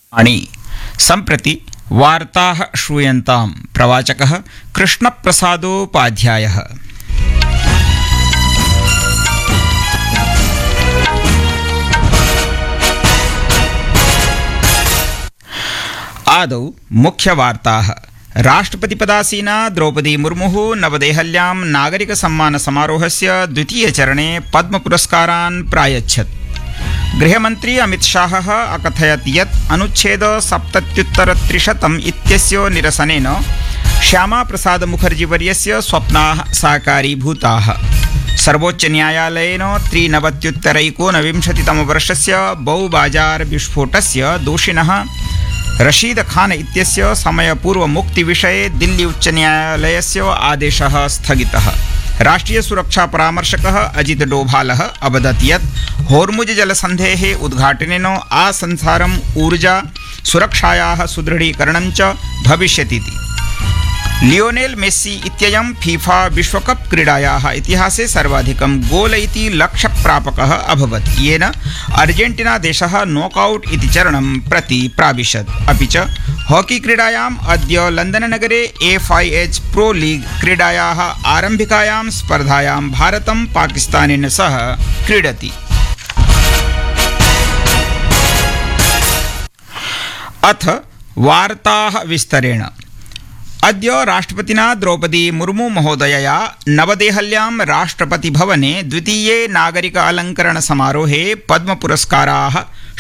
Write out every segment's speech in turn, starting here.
आणि सम्प्रति वार्ताः श्रूयन्तां प्रवाचकः कृष्णप्रसादोपाध्यायः। आदौ मुख्यवार्ताः। राष्ट्रपतिपदासीना द्रौपदी मुर्मुः नवदेहल्यां नागरिक सम्मान समारोहस्य द्वितीयचरणे पद्मपुरस्कारान् प्रायच्छत्। गृहमन्त्री अमित शाहः अकथयत् यत् अनुच्छेद 77 इत्यस्य निरसनेन श्यामाप्रसाद मुखर्जीवर्यस्य स्वप्नाः साकारीभूताः। सर्वोच्चन्यायालयेन 93-एकोनविंशतितमवर्षस्य बौबाजार विस्फोटस्य दोषिणः रशीद खान इत्यस्य समयपूर्वमुक्तिविषये दिल्ली उच्चन्यायालयस्य आदेशः स्थगितः। राष्ट्रीय सुरक्षा परामर्शकः अजित डोभालः अवदत् यत् होर्मुज जलसन्धेः उद्घाटनेन आसंसारम् ऊर्जा सुरक्षायाः सुदृढीकरणं च भविष्यतीति। लियोनेल मेस्सी इत्ययं फीफा विश्वकप क्रीडायाः इतिहासे सर्वाधिकं गोल इति लक्ष्यप्रापकः अभवत्, येन अर्जेंटीना देशः नॉकआउट इति चरणं प्रति प्राविशत्। अपि च हॉकी क्रीडायाम् अद्य लंदननगरे FIH प्रो लीग क्रीडायाः आरम्भिकायां स्पर्धायां भारतं पाकिस्तानेन सह क्रीडति। अथ वार्ताः विस्तरेण। अद्य राष्ट्रपतिना द्रौपदी मुर्मू महोदयया नवदेहल्यां राष्ट्रपतिभवने द्वितीये नागरिक अलङ्करण समारोहे पद्मपुरस्काराः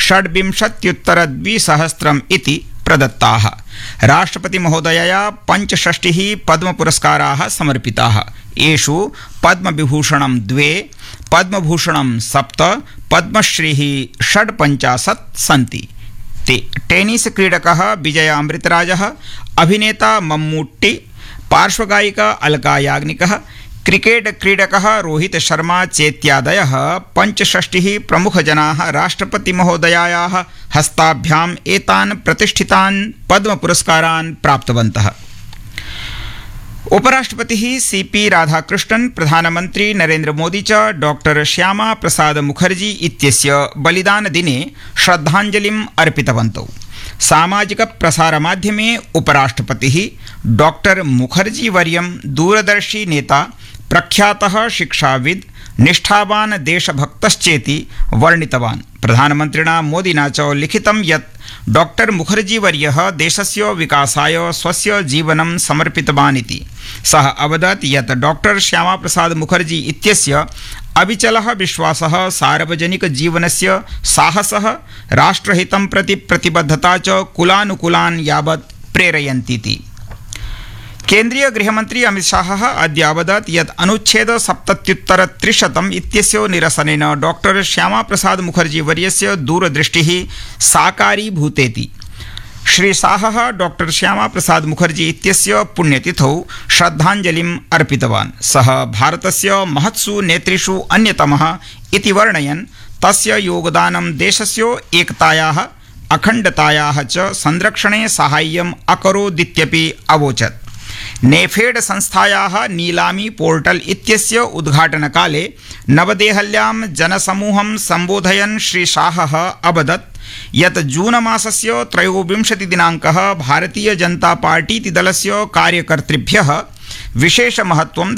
26,200 इति प्रदत्ताः। राष्ट्रपति महोदयया 65 पद्मपुरस्काराः समर्पिताः। येषु पद्मविभूषणं 2, पद्मभूषणं 7, पद्मश्रीः 56 सन्ति। टेनिस क्रीडकः विजय अमृतराजः, अभिनेता मम्मूट्टी, पार्श्वगायिका अलका याग्निकः, क्रिकेट क्रीडकः रोहित शर्मा चेत्यादयः 65 प्रमुखजनाः राष्ट्रपति महोदयायाः हस्ताभ्याम् एतान् प्रतिष्ठितान् पद्मपुरस्कारान् प्राप्तवन्तः। उपराष्ट्रपतिः CP राधाकृष्णन्, प्रधानमन्त्री नरेन्द्र मोदी च डॉक्टर श्यामा प्रसाद मुखर्जी इत्यस्य बलिदानदिने श्रद्धाञ्जलिम् अर्पितवन्तौ। सामाजिक प्रसारमाध्यमे उपराष्ट्रपतिः डॉक्टर मुखर्जी वर्यं दूरदर्शी नेता, प्रख्यातः शिक्षाविद्, निष्ठावान् देशभक्तश्चेति वर्णितवान्। प्रधानमन्त्रिणा मोदिना च लिखितं यत् डॉक्टर मुखर्जी वर्यः देशस्य विकासाय स्वस्य जीवनं समर्पितवान् इति। सः अवदत् यत् डॉक्टर श्यामाप्रसाद मुखर्जी इत्यस्य अविचलः विश्वासः, सार्वजनिक जीवनस्य साहसः, राष्ट्रहितं प्रति प्रतिबद्धता च कुलानुकुलान् यावत् प्रेरयन्तीति। केन्द्रीय गृहमन्त्री अमित शाहः अद्य अवदत् यत् अनुच्छेद 77 इत्यस्य निरसनेन डॉक्टर श्यामाप्रसाद मुखर्जी वर्यस्य दूरदृष्टिः साकारीभूतेति। श्री शाहः डॉक्टर श्यामाप्रसाद मुखर्जी इत्यस्य पुण्यतिथौ श्रद्धाञ्जलिम् अर्पितवान्। सः भारतस्य महत्सु नेतृषु अन्यतमः इति वर्णयन् तस्य योगदानं देशस्य एकतायाः, अखण्डतायाः च संरक्षणे साहाय्यम् अकरोदित्यपि अवोचत्। नेफेड संस्थायाः नीलामी पोर्टल इत्यस्य उद्घाटनकाले नवदेहल्यां जनसमूहं सम्बोधयन् श्री शाहः अवदत् यत् जून मासस्य 23 दिनाङ्कः भारतीय जनता पार्टीति दलस्य कार्यकर्तृभ्यः विशेषमहत्त्वं